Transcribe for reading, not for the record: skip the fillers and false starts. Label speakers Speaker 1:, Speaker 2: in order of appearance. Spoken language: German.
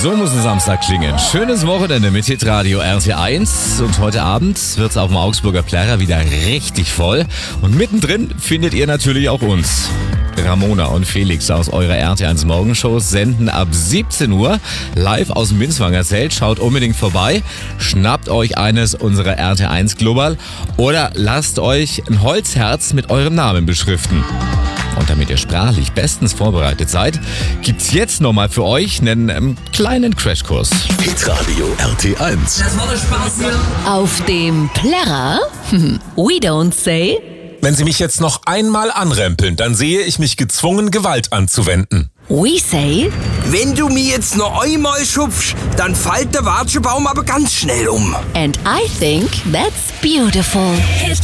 Speaker 1: So muss ein Samstag klingen. Schönes Wochenende mit Hitradio RT1. Und heute Abend wird's auf dem Augsburger Plärrer wieder richtig voll. Und mittendrin findet ihr natürlich auch uns. Ramona und Felix aus eurer RT1 Morgenshow senden ab 17 Uhr live aus dem Binswanger Zelt. Schaut unbedingt vorbei, schnappt euch eines unserer RT1 Global oder lasst euch ein Holzherz mit eurem Namen beschriften. Und damit ihr sprachlich bestens vorbereitet seid, gibt's jetzt nochmal für euch einen kleinen Crashkurs.
Speaker 2: Hitradio RT1.
Speaker 3: Das war der Spaß hier.
Speaker 4: Auf dem Plärrer? We don't say.
Speaker 5: Wenn Sie mich jetzt noch einmal anrempeln, dann sehe ich mich gezwungen, Gewalt anzuwenden.
Speaker 4: We say.
Speaker 3: Wenn du mir jetzt noch einmal schubst, dann fällt der Watschebaum aber ganz schnell um.
Speaker 4: And I think that's beautiful.